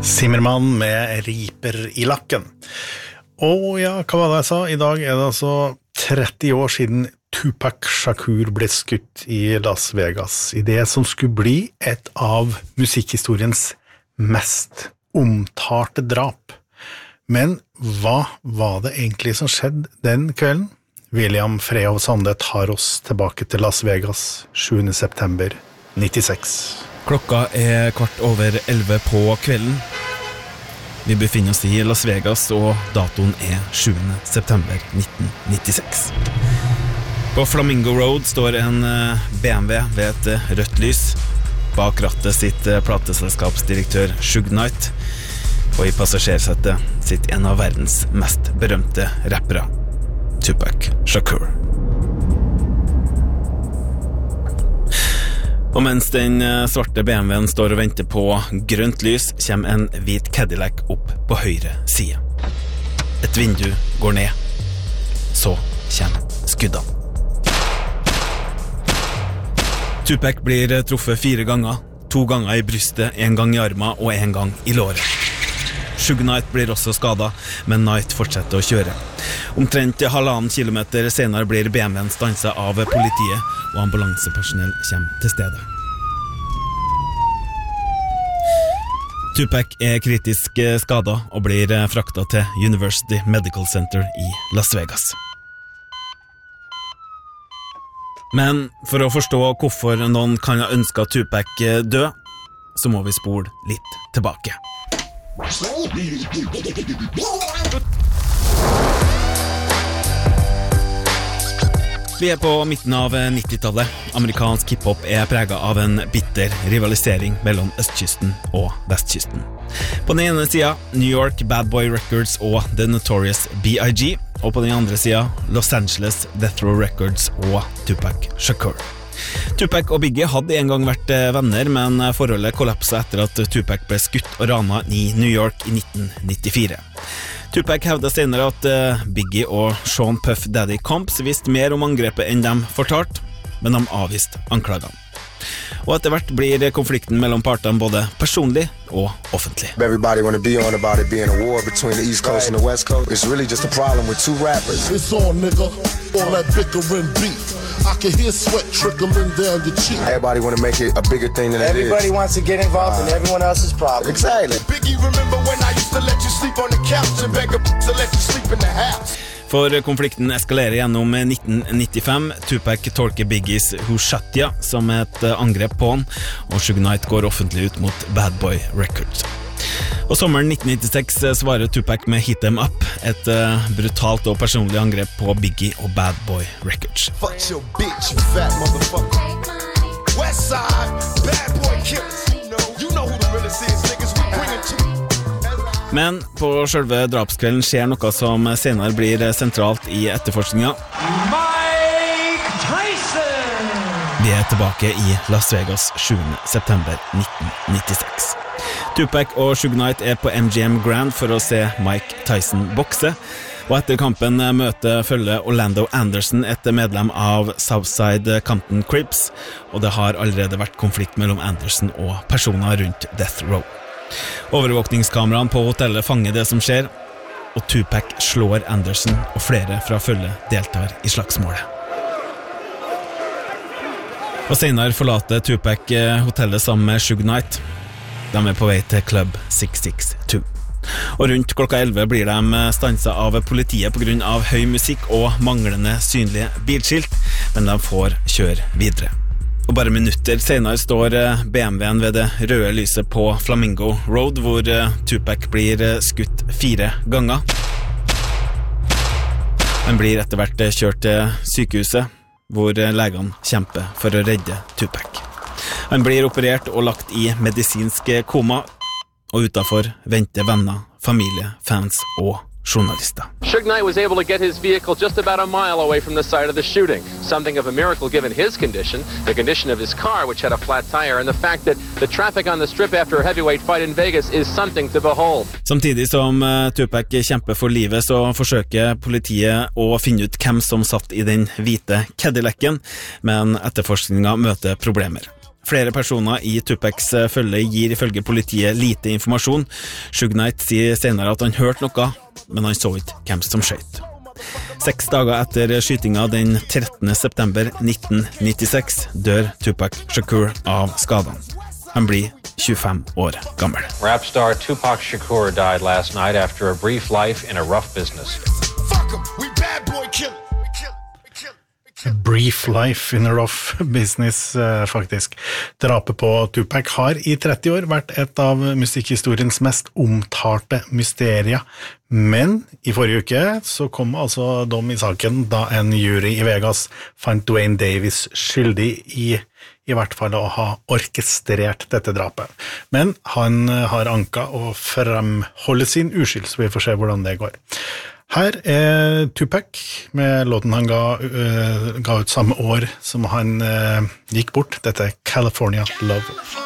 Zimmermann med riper I lakken. Og ja, hva var det jeg sa? I dag det altså 30 år siden Tupac Shakur ble skutt I Las Vegas. I det som skulle bli et av musikkhistoriens mest omtalte drap. Men hva var det egentlig som skjedde den kvelden? William Freyhoff Sande tar oss tilbake til Las Vegas 7. september 96. Klokka 11:15 på kvelden. Vi befinner oss I Las Vegas, og datoen 7. september 1996. På Flamingo Road står en BMW ved et rødt lys. Bak rattet sitter plateselskapsdirektør Suge Knight, og I passasjersettet sitter en av verdens mest berømte rappere, Tupac Shakur. Og mens den svarte BMWen står og venter på grønt lys, kommer en hvit Cadillac opp på høyre side. Et vindu går ned. Så kommer skuddene. Tupac blir truffet 4 ganger. 2 ganger I brystet, 1 gang I armen og 1 gang I låret. Suge Knight blir også skadet, men Knight fortsetter å kjøre. Omtrent 1,5 kilometer senere blir BMWen stanset av politiet, og ambulansepersonell kommer til stedet. Tupac kritisk skadet og blir fraktet til University Medical Center I Las Vegas. Men for å forstå hvorfor noen kan ha ønsket Tupac død, så må vi spole litt tilbake. Vi på midten av 90-tallet. Amerikansk hiphop preget av en bitter rivalisering mellom østkysten og vestkysten. På den ene siden New York Bad Boy Records og The Notorious B.I.G. Og på den andre siden Los Angeles Death Row Records og Tupac Shakur. Tupac og Biggie hadde en gang vært venner, men forholdet kollapset etter at Tupac ble skutt og ranet I New York I 1994. Tupac hevdet senere at Biggie og Sean Puff Daddy Combs visste mer om angrepet enn de fortalte, men de avviste anklagene. Og etter hvert blir konflikten mellom partene både personlig og offentlig. Everybody want to be on about it being a war between the East Coast and the West Coast. It's really just a problem with 2 rappers. It's on, nigga. All that bickering beef. I can hear sweat trickling down your cheek. Everybody want to make it a bigger thing than it is. Everybody wants to get involved in everyone else's problem. Exactly. Biggie, remember when I used to let you sleep on the couch and beg to let you sleep in the house? For konflikten eskalerer gjennom 1995. Tupac tolker Biggies Who Shot Ya som et angrep på han, og Suge Knight går offentlig ut mot Bad Boy Records. Og sommeren 1996 svarer Tupac med Hit 'em Up, et brutalt og personlig angrep på Biggie og Bad Boy Records. Fuck your bitch, you fat motherfucker. West side, bad boy killers. You know who the realest is, niggas. We bring it to you. Men på selve drapskvelden skjer noe som senere blir sentralt I etterforskningen. Mike Tyson! Vi tilbake I Las Vegas 7. september 1996. Tupac og Suge Knight på MGM Grand for å se Mike Tyson bokse, og etter kampen følger Orlando Anderson et medlem av Southside Compton Crips, og det har allerede vært konflikt mellom Anderson og personer rundt Death Row. Overvåkningskameraene på hotellet fanger det som skjer, og Tupac slår Anderson, og flere fra følget deltar I slagsmålet. Og senere forlater Tupac hotellet sammen med Suge Knight. De på vei til Club 662. Og rundt klokka 11 blir de stanset av politiet på grunn av høy musikk og manglende synlige bilskilt, men de får kjøre videre. Og bare minutter senere står BMWen ved det røde lyset på Flamingo Road, hvor Tupac blir skutt 4 ganger. Han blir etter hvert kjørt til sykehuset, hvor legene kjemper for å redde Tupac. Han blir operert og lagt I medisinsk koma, og utenfor venter venner, familie, fans og journalister. Suge Knight was able to get his vehicle just about a mile away from the site of the shooting. Something of a miracle given his condition, the condition of his car, which had a flat tire, and the fact that the traffic on the strip after a heavyweight fight in Vegas is something to behold. Samtidig som Tupac kjemper for livet, så forsøker politiet å finne ut hvem som satt I den hvite Cadillacen, men etterforskningen møter problemer. Flere personer I Tupacs følge gir ifølge politiet lite informasjon. Suge Knight sier senere at han hørte noe, men han så ikke hvem som skjøt. 6 dager etter skytinga den 13. september 1996 dør Tupac Shakur av skadene. Han blir 25 år gammel. Rapstar Tupac Shakur died last night after a brief life in a rough business. Fuck 'em, we bad boy killers. Brief life in a rough business, faktisk. Drapet på Tupac har I 30 år vært et av musikkhistoriens mest omtalte mysterier. Men I forrige uke så kom altså dom I saken da en jury I Vegas fant Dwayne Davis skyldig I hvert fall å ha orkestrert dette drapet. Men han har anket og fremholder sin uskyld, så vi får se hvordan det går. Her Tupac med låten han ga ut samme år som han gikk bort. Dette California Love.